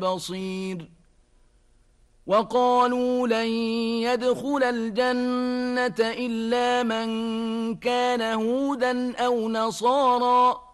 بصير وقالوا لن يدخل الجنة إلا من كان هودا أو نصارا